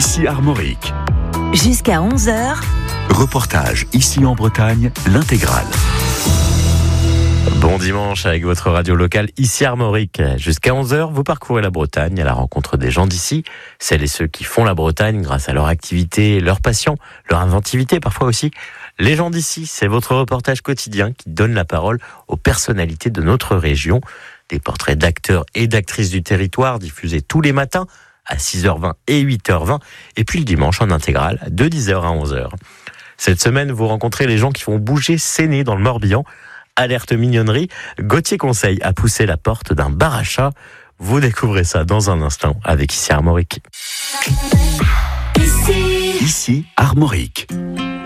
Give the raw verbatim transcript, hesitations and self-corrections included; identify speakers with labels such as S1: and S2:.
S1: ici Armorique.
S2: Jusqu'à onze heures.
S1: Reportage ici en Bretagne, l'intégrale.
S3: Bon dimanche avec votre radio locale ici Armorique. Jusqu'à onze heures, vous parcourez la Bretagne à la rencontre des gens d'ici, celles et ceux qui font la Bretagne grâce à leur activité, leur passion, leur inventivité parfois aussi. Les gens d'ici, c'est votre reportage quotidien qui donne la parole aux personnalités de notre région. Des portraits d'acteurs et d'actrices du territoire diffusés tous les matins à six heures vingt et huit heures vingt, et puis le dimanche en intégrale de dix heures à onze heures. Cette semaine, vous rencontrez les gens qui font bouger Séné dans le Morbihan. Alerte mignonnerie, Gauthier Conseil a poussé la porte d'un bar à chat. Vous découvrez ça dans un instant avec Ici Armorique.
S1: Ici Armorique.